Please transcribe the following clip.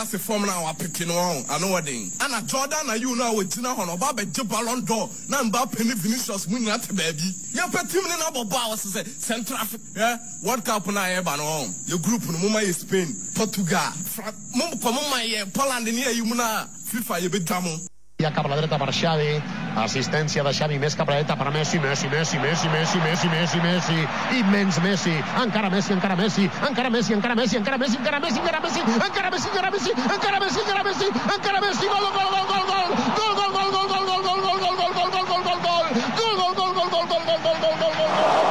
As a form now, I pick I know what thing. And a Jordan, you know, with Tina Hono, Baba, Ballon d'Or, Namba, Penny Vinicius, win that baby. You're petting about Bowers, Central Africa, yeah? What Cup and I have on your group, Mumma is Spain, Portugal, Mumma, Poland, and here you muna, FIFA, you big damo. Ja cap a la dreta per Xavi, assistència de Xavi més cap a la dreta per Messi, Messi, immens Messi, encara Messi, gol, gol,